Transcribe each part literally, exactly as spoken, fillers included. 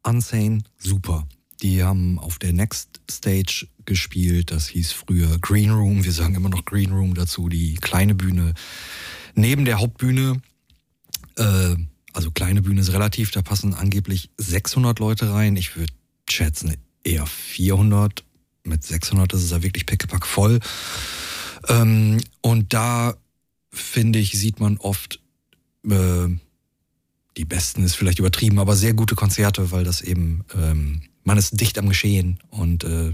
Unsane, super. Die haben auf der Next Stage gespielt, das hieß früher Green Room, wir sagen immer noch Green Room dazu, die kleine Bühne neben der Hauptbühne. Äh, also kleine Bühne ist relativ, da passen angeblich sechshundert Leute rein. Ich würde schätzen eher vierhundert. Mit sechshundert ist es ja wirklich pickepack voll. Ähm, und da, finde ich, sieht man oft, äh, die besten ist vielleicht übertrieben, aber sehr gute Konzerte, weil das eben, ähm, man ist dicht am Geschehen und äh,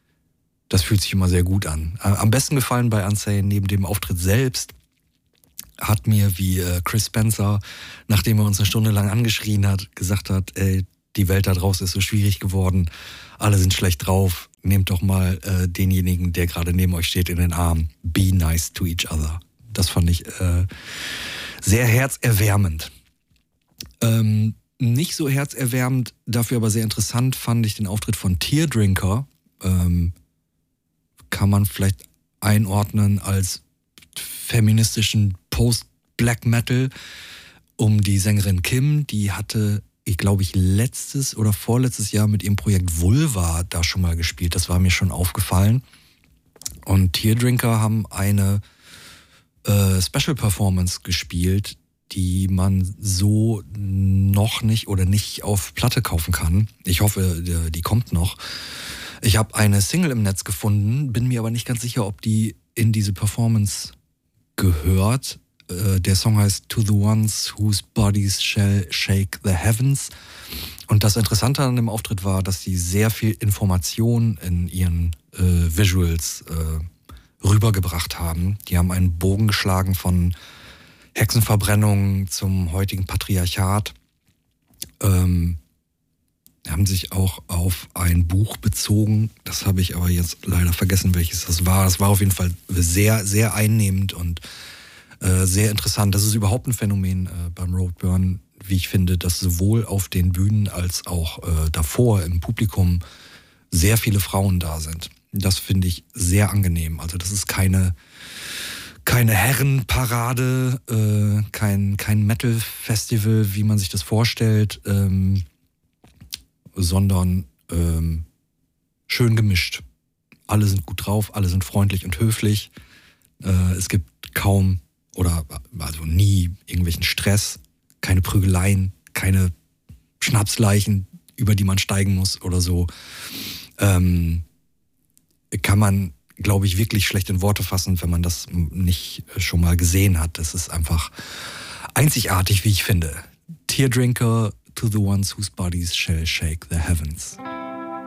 das fühlt sich immer sehr gut an. Am besten gefallen bei Unsane neben dem Auftritt selbst hat mir, wie äh, Chris Spencer, nachdem er uns eine Stunde lang angeschrien hat, gesagt hat, ey, die Welt da draußen ist so schwierig geworden, alle sind schlecht drauf, nehmt doch mal äh, denjenigen, der gerade neben euch steht, in den Arm. Be nice to each other. Das fand ich äh, sehr herzerwärmend. Ähm, nicht so herzerwärmend, dafür aber sehr interessant fand ich den Auftritt von Teardrinker. Ähm, kann man vielleicht einordnen als feministischen Post-Black Metal um die Sängerin Kim. Die hatte, ich glaube ich, letztes oder vorletztes Jahr mit ihrem Projekt Vulva da schon mal gespielt. Das war mir schon aufgefallen. Und Teardrinker haben eine äh, Special Performance gespielt, die man so noch nicht oder nicht auf Platte kaufen kann. Ich hoffe, die, die kommt noch. Ich habe eine Single im Netz gefunden, bin mir aber nicht ganz sicher, ob die in diese Performance gehört. Äh, der Song heißt To the Ones Whose Bodies Shall Shake the Heavens. Und das Interessante an dem Auftritt war, dass sie sehr viel Information in ihren äh, Visuals äh, rübergebracht haben. Die haben einen Bogen geschlagen von Hexenverbrennung zum heutigen Patriarchat. Ähm, haben sich auch auf ein Buch bezogen. Das habe ich aber jetzt leider vergessen, welches das war. Das war auf jeden Fall sehr, sehr einnehmend und äh, sehr interessant. Das ist überhaupt ein Phänomen äh, beim Roadburn, wie ich finde, dass sowohl auf den Bühnen als auch äh, davor im Publikum sehr viele Frauen da sind. Das finde ich sehr angenehm. Also das ist keine keine Herrenparade, äh, kein, kein Metal-Festival, wie man sich das vorstellt, ähm, sondern ähm, schön gemischt. Alle sind gut drauf, alle sind freundlich und höflich. Äh, es gibt kaum oder also nie irgendwelchen Stress, keine Prügeleien, keine Schnapsleichen, über die man steigen muss oder so. Ähm, kann man, glaube ich, wirklich schlecht in Worte fassen, wenn man das nicht schon mal gesehen hat. Das ist einfach einzigartig, wie ich finde. Teardrinker, To the Ones Whose Bodies Shall Shake the Heavens.